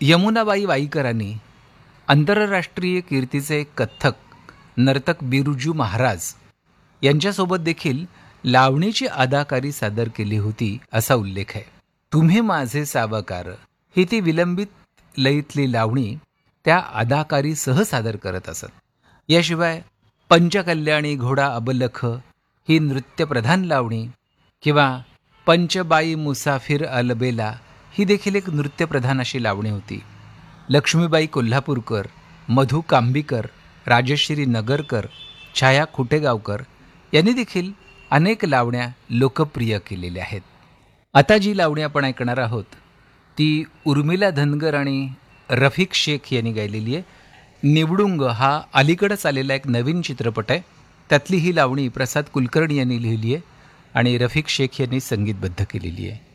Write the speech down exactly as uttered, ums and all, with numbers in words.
यमुनाबाई वाईकरांनी आंतरराष्ट्रीय कीर्तीचे कथ्थक नर्तक बिरजू महाराज यांच्यासोबत देखील लावणीची अदाकारी सादर केली होती असा उल्लेख आहे. तुम्ही माझे सावकार ही ती विलंबित लयीतली लावणी त्या अदाकारीसह सादर करत असत. याशिवाय पंचकल्याणी घोडा अबलख ही नृत्यप्रधान लावणी किंवा पंचबाई मुसाफिर अलबेला ही देखील एक नृत्यप्रधान अशी लावणी होती. लक्ष्मीबाई कोल्हापूरकर, मधू कांबीकर, राजश्री नगरकर, छाया खुटेगावकर यांनी देखील अनेक लावण्या लोकप्रिय केलेल्या आहेत. आता जी लावणी आपण ऐकणार आहोत ती उर्मिला धनगर आणि रफिक शेख यांनी गायलेली आहे. निवडुंग हा अलीकडंच आलेला एक नवीन चित्रपट आहे. त्यातली ही लावणी प्रसाद कुलकर्णी यांनी लिहिली आहे आणि रफिक शेख यांनी संगीतबद्ध केलेली आहे.